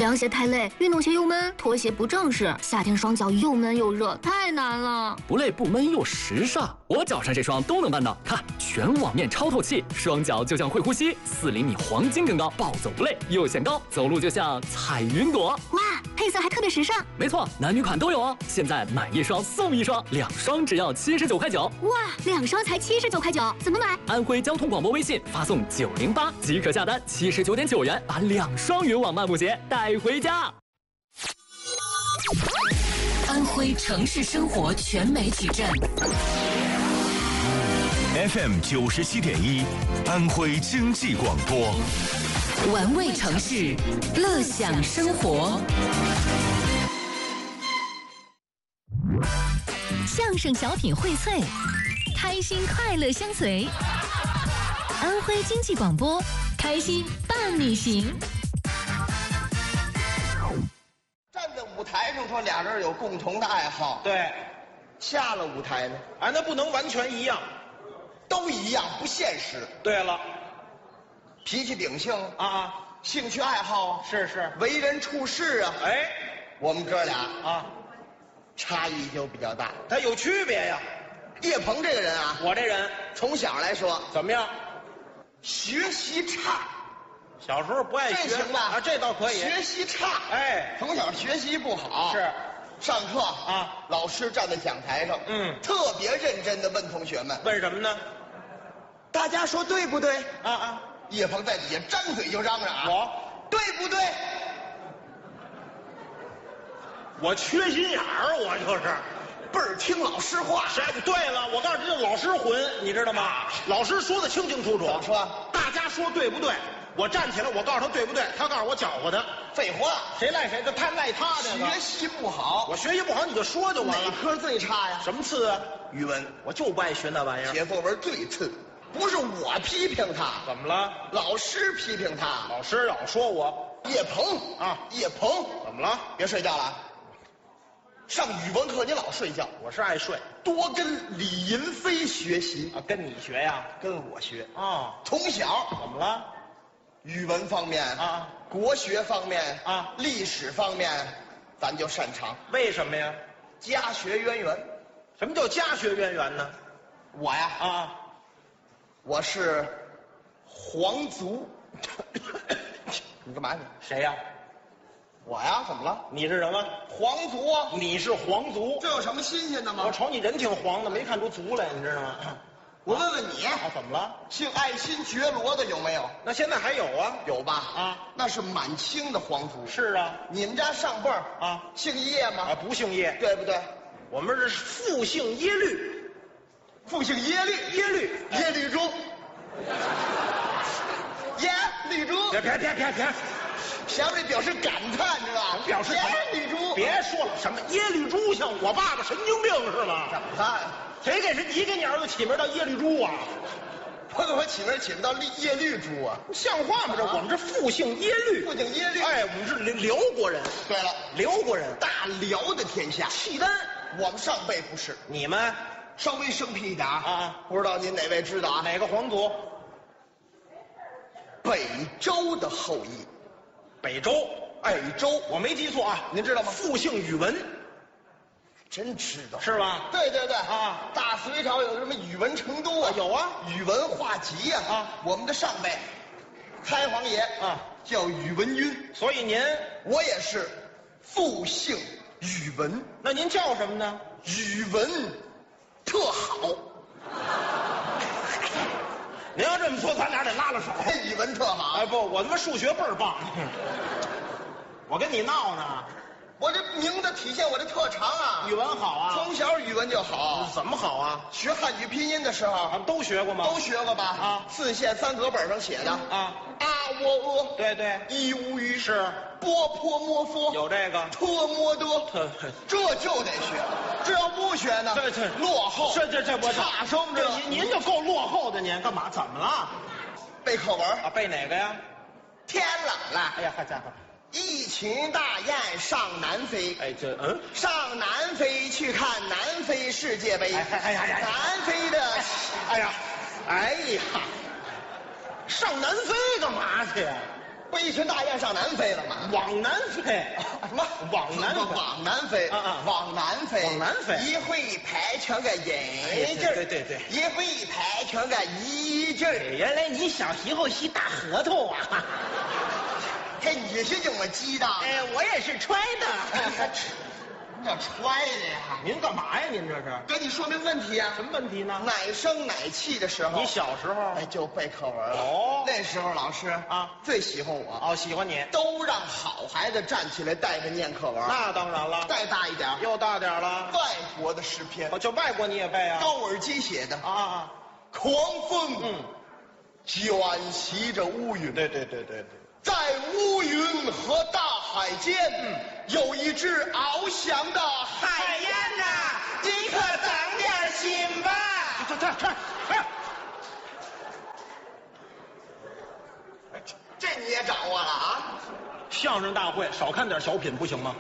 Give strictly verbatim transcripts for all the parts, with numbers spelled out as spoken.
凉鞋太累，运动鞋又闷，拖鞋不正式，夏天双脚又闷又热，太难了。 不累不闷又时尚，我脚上这双都能办到。看，全网面超透气，双脚就像会呼吸，四厘米黄金更高，暴走不累又显高，走路就像踩云朵。 哇，配色还特别时尚。 没错，男女款都有哦。现在买一双送一双，两双只要七十九块九。 哇，两双才七十九块九，怎么买？ 安徽交通广播微信发送九零八即可下单，七十九点九元把两双云网漫步鞋带回家。 安徽城市生活全媒体站 F M 九十七点一，安徽经济广播， 玩味城市，乐享生活。相声小品荟萃，开心快乐相随。安徽经济广播，开心伴你行。 站在舞台上说俩人有共同的爱好， 对， 下了舞台呢， 啊，那不能完全一样， 都一样，不现实。 对了， 脾气秉性啊啊， 兴趣爱好是是， 为人处事啊， 哎， 我们哥俩啊， 差异就比较大。 它有区别呀。 叶鹏这个人啊， 我这人从小来说怎么样？ 学习差， 小时候不爱学， 这行吧？ 啊，这倒可以。 学习差， 哎， 从小学习不好， 是， 上课啊， 老师站在讲台上， 嗯， 特别认真的问同学们， 问什么呢？ 大家说对不对？ 啊啊， 叶鹏在底下张嘴就嚷嚷啊， 我对不对？ 我缺心眼儿，我就是倍儿听老师话。 谁？对了，我告诉你，这老师混，你知道吗？老师说的清清楚楚。 怎么说？ 大家说对不对？我站起来，我告诉他对不对，他告诉我搅和他。 废话， 谁赖谁？这他赖他这个。 学习不好， 我学习不好，你就说就完了。 哪科最差呀？ 什么次啊？ 语文， 我就不爱学那玩意儿。 写作文最次，不是我批评他， 怎么了？ 老师批评他。 老师老说我叶鹏啊， 叶鹏， 怎么了？ 别睡觉了。上语文课你老睡觉， 我是爱睡， 多跟李银飞学习啊，跟你学呀？ 跟我学啊。 从小怎么了？ 语文方面啊， 国学方面啊， 历史方面，咱就擅长。 为什么呀？ 家学渊源。 什么叫家学渊源呢？ 我呀啊， 我是皇族。你干嘛去？ 谁呀？ 我呀，怎么了？ 你是什么？ 皇族啊！ 你是皇族， 这有什么新鲜的吗？ 我瞅你人挺黄的，没看出族来，你知道吗？ 我问问你， 啊，怎么了？ 姓爱新觉罗的有没有？ 那现在还有啊？ 有吧？ 啊， 那是满清的皇族。 是啊。 你们家上辈儿啊， 姓叶吗？ 啊，不姓叶， 对不对？ 我们是父姓耶律， 父姓耶律， 耶律， 耶律珠，耶律珠。 别别别别别， 想这表示感叹是吧？ 表示耶律珠。 别说了，什么耶律珠像我爸爸神经病是吗？ 怎么看？ 谁给谁你给你儿子起名叫耶律珠啊？ 我给我起名起不到耶律珠啊？ 像话吗？这我们这父姓耶律， 父姓耶律。 哎，我们是辽国人。 对了， 辽国人， 大辽的天下， 契丹。 我们上辈不是， 你们稍微生僻一点啊。 不知道您哪位知道啊？ 哪个皇族？ 北周的后裔。 北周， 北周， 我没记错啊， 您知道吗？ 复姓宇文， 真知道是吧？ 对对对啊， 大隋朝有什么宇文成都啊？ 有啊， 宇文化及呀啊， 我们的上辈，开皇爷啊叫宇文赟， 所以您我也是复姓宇文， 那您叫什么呢？ 宇文特好。 您要这么说，咱俩得拉拉手。 语文特好。 哎不，我他妈数学倍儿棒。我跟你闹呢。 我这名字体现我的特长啊。 语文好啊。 从小语文就好。 怎么好啊？ 学汉语拼音的时候， 啊，都学过吗？ 都学过吧？ 啊， 四线三格本上写的啊。 啊喔呃。 对对。 一无余是。 波泼摸佛。 有这个。 特摸得。 特。 这就得学。这要不学呢？ 对对。 落后。 这这这我差生这您您就够落后的，您干嘛？怎么了？ 背课文啊？背哪个呀？ 天冷了。 哎呀，好家伙！ 一群大雁上南飞。 哎，这嗯， 上南飞去看南非世界杯。 哎哎呀呀！ 南非的， 哎呀，哎呀，上南非干嘛去呀？ 不一群大雁上南飞了吗？ 往南飞， 什么？ 往南飞， 往南飞啊啊往南飞， 往南飞一会一拍全个引劲儿， 对对对对一会一拍全个一劲儿。 原来你小时候是大核桃啊！ 嘿，你是怎么记的？ 哎，我也是揣的。 你要揣的呀？ 您干嘛呀？您这是给你说明问题啊。 什么问题呢？ 奶声奶气的时候， 你小时候哎就背课文了。 哦那时候老师啊最喜欢我， 哦，喜欢你。 都让好孩子站起来带着念课文。 那当然了， 再大一点， 又大点了。 外国的诗篇， 哦，就外国你也背啊？ 高尔基写的啊啊啊！ 狂风， 嗯， 卷袭着乌云。 对对对对对。 在乌云和大海间，嗯，有一只翱翔的海燕呐，你可长点心吧。 这这这这这你也掌握了啊？ 相声大会少看点小品不行吗？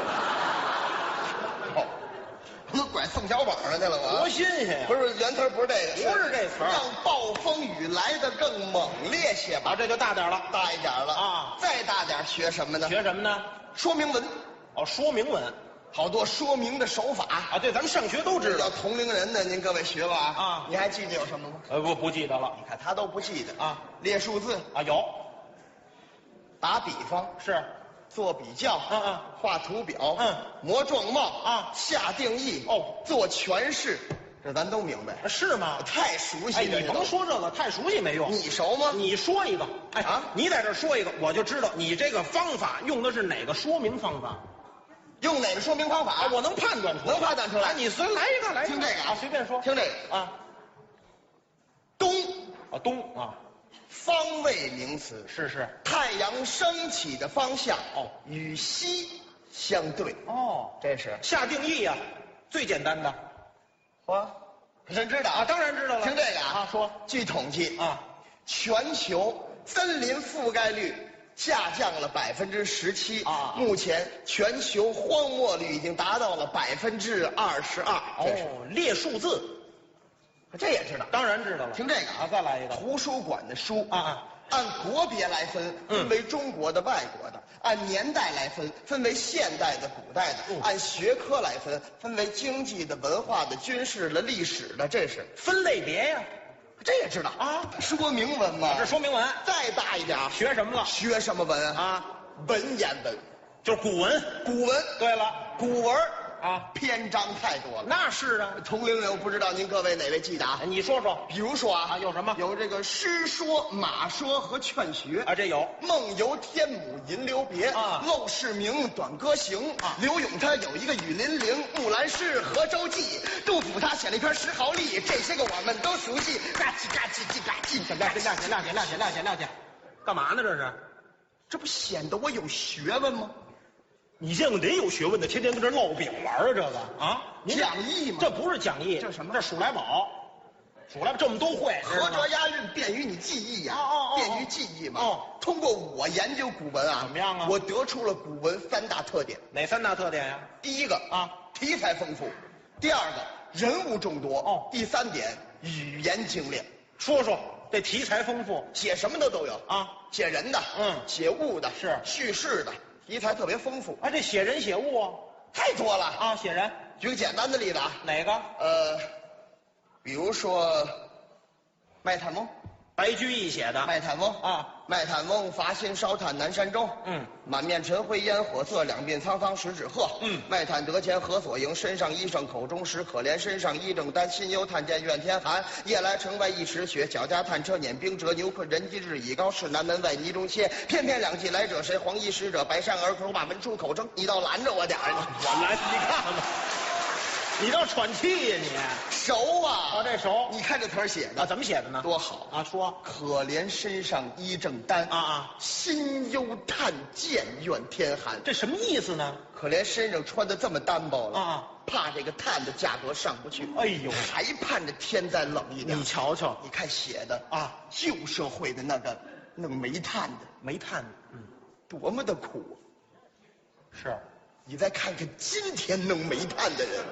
哦，我都拐宋小宝上去了我。 多新鲜呀！ 不是原词不是这个， 不是这词儿让暴风雨来得更猛烈些吧。 啊，这就大点了。 大一点了啊再大点学什么呢？ 学什么呢？ 说明文， 哦，说明文。 好多说明的手法啊，对，咱们上学都知道要。同龄人的，您各位学吧啊你还记得有什么吗？ 呃，不不记得了。 你看他都不记得啊， 列数字， 啊，有打比方， 是做比较， 嗯嗯画图表， 嗯模状貌啊下定义， 哦做诠释，这咱都明白。 是吗？ 太熟悉哎， 了， 你这都甭说这个，太熟悉没用。 你熟吗？ 你说一个，哎啊你在这说一个，我就知道你这个方法用的是哪个说明方法。 用哪个说明方法？ 啊，我能判断出来， 能判断出来哎你随来一个，来一个听这个啊，随便说。 听这个啊， 东， 啊东啊， 方位名词， 是是。 太阳升起的方向哦与西相对， 哦， 这是下定义呀，最简单的嚯，真知道啊，当然知道了。 听这个啊， 啊，说据统计啊， 全球森林覆盖率下降了百分之十七啊目前全球荒漠率已经达到了百分之二十二。 哦，列数字， 这也知道。 当然知道了。 听这个啊，再来一个。 图书馆的书啊啊， 按国别来分，分为中国的、外国的；按年代来分，分为现代的、古代的； 嗯按学科来分，分为经济的、文化的、军事的、历史的。这是分类别呀。 这也知道啊说明文嘛， 这说明文。 再大一点， 学什么了？ 学什么文啊？ 文言文， 就是古文。 古文。 对了， 古文啊， 篇章太多了。 那是啊。 同龄人我不知道您各位哪位记得啊？ 你说说比如说啊， 啊有什么有这个诗说、马说和劝学啊？这有。 梦游天姥吟留别啊陋室铭短歌行啊刘永他有一个雨霖铃，木兰诗河州记，杜甫他写了一篇石壕吏，这些个我们都熟悉。嘎叽嘎叽叽嘎叽， 亮去亮去亮去亮去亮去亮去，干嘛呢这是？ 这不显得我有学问吗？ 你见过哪有学问的天天跟这烙饼玩啊？这个啊，您讲义吗这不是讲义， 这什么这数来宝，数来这么都会，知道吗合辙押韵便于你记忆呀、 哦哦哦便于记忆嘛。 哦通过我研究古文啊， 怎么样啊我得出了古文三大特点： 哪三大特点呀？ 第一个啊， 题材丰富；第二个，人物众多； 哦第三点，语言精炼， 说说这题材丰富写什么的都有啊， 写人的， 嗯写物的， 是叙事的，题材特别丰富， 啊，这写人写物啊太多了。 啊，写人举个简单的例子啊， 哪个？ 呃，比如说卖炭翁， 白居易写的卖炭翁啊， 卖炭翁，伐薪烧炭南山中。 嗯， 满面尘灰烟火色，两鬓苍苍十指褐。 嗯卖炭得钱何所营？身上衣裳口中食，可怜身上衣正单，心忧炭贱怨天寒。夜来城外一池雪，脚家探车碾冰辙。牛困人饥日已高，市南门外泥中切。偏偏两骑来者谁？黄衣使者白衫儿口把门出口争。你倒拦着我点儿， 我来，你看看，你倒喘气呀你熟啊！ 啊，这熟你看这词儿写的啊，怎么写的呢？ 多好啊，说可怜身上衣正单啊啊， 心忧炭贱怨天寒。 这什么意思呢？ 可怜身上穿的这么单薄了啊， 怕这个炭的价格上不去。 哎呦， 还盼着天再冷一点。 你瞧瞧你看写的啊， 旧社会的那个弄煤炭的， 煤炭，嗯， 多么的苦啊！ 是你再看看今天弄煤炭的人，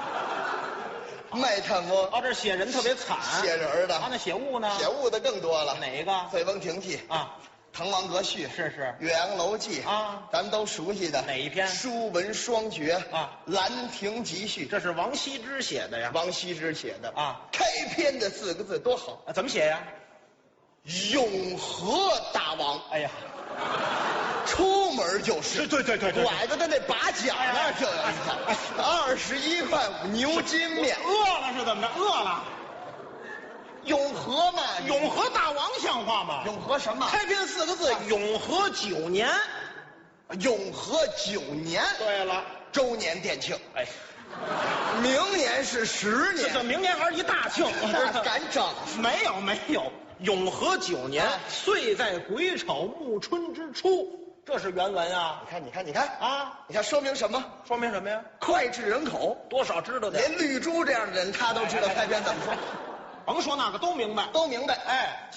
卖炭翁啊，这写人特别惨， 写人的啊，那写物呢？ 写物的更多了。 哪个？ 费翁亭记啊， 滕王阁序》 是是岳阳楼记》 啊， 咱们都熟悉的哪一篇？ 书文双绝啊， 《兰亭集序》， 这是王羲之写的呀。 王羲之写的啊。 开篇的四个字多好啊，怎么写呀？ 永和大王。 哎呀， 出门就是， 对对对对， 拐子的那把角那儿就有一条，二十一块五牛筋面。 饿了是怎么着？饿了。 永和嘛， 永和大王像话吗？ 永和什么？ 开篇四个字，永和九年。 永和九年。 对了， 周年店庆。 哎， 明年是十年。 这明年还是一大庆， 那敢整？ 没有没有，永和九年， 啊岁在癸丑暮春之初，这是原文啊。 你看，你看，你看啊， 你看，说明什么？ 说明什么呀？ 脍炙人口， 多少知道的， 连绿珠这样的人，他都知道开篇怎么说。 甭说那个都明白， 都明白。 哎。